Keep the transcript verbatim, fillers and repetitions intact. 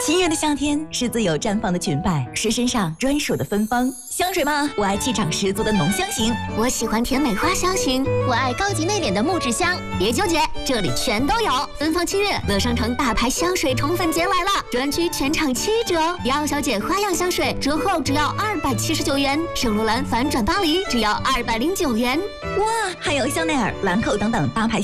晴热的夏天是自由绽放的裙摆，是身上专属的芬芳。香水吗？我爱气场十足的浓香型， 我喜欢甜美花香型， 我爱高级内敛的木质香。 别纠结，这里全都有。芬芳七日，乐商城大牌香水宠粉节来了，专区全场七折，迪奥小姐花样香水折后只要二百七十九元，圣罗兰反转巴黎只要二百零九元。 哇，还有香奈儿、兰蔻等等大牌